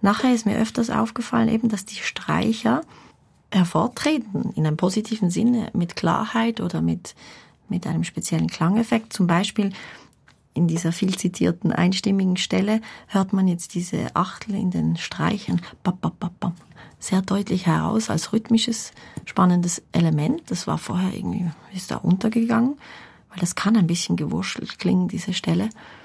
Nachher ist mir öfters aufgefallen, eben, dass die Streicher hervortreten, in einem positiven Sinne, mit Klarheit oder mit einem speziellen Klangeffekt. Zum Beispiel in dieser viel zitierten einstimmigen Stelle hört man jetzt diese Achtel in den Streichern sehr deutlich heraus als rhythmisches, spannendes Element. Das war vorher irgendwie, ist da untergegangen, weil das kann ein bisschen gewurschtelt klingen, diese Stelle.